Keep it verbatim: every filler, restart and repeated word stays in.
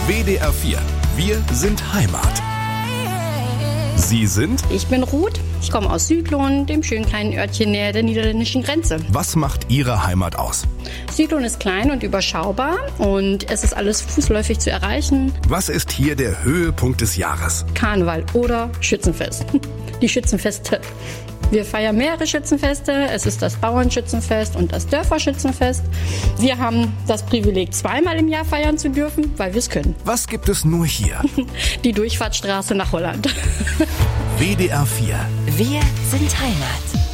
W D R vier. Wir sind Heimat. Sie sind? Ich bin Ruth. Ich komme aus Südlohn, dem schönen kleinen Örtchen näher der niederländischen Grenze. Was macht Ihre Heimat aus? Südlohn ist klein und überschaubar und es ist alles fußläufig zu erreichen. Was ist hier der Höhepunkt des Jahres? Karneval oder Schützenfest. Die Schützenfeste. Wir feiern mehrere Schützenfeste. Es ist das Bauernschützenfest und das Dörferschützenfest. Wir haben das Privileg, zweimal im Jahr feiern zu dürfen, weil wir es können. Was gibt es nur hier? Die Durchfahrtsstraße nach Holland. W D R vier. Wir sind Heimat.